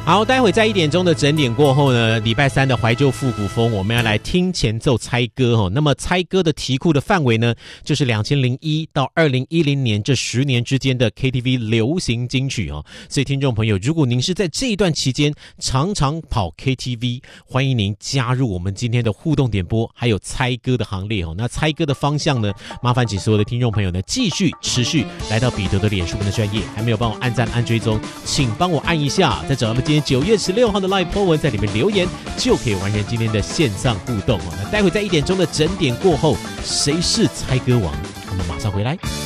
好，待会在1点钟的整点过后呢，礼拜三的怀旧复古风，我们要来听前奏猜歌哦。那么猜歌的题库的范围呢，就是2001到2010年这10年之间的 KTV 流行金曲哦。所以听众朋友，如果您是在这一段期间常常跑 KTV， 欢迎您加入我们今天的互动点播，还有猜歌的行列哦。那猜歌的方向呢，麻烦请所有的听众朋友呢，继续持续来到彼得的脸书跟的专页，还没有帮我按赞按追踪，请帮我按一下，再找到今天9月16号的 Live po 文，在里面留言就可以完成今天的线上互动哦。那待会在1点钟的整点过后，谁是猜歌王？我们马上回来。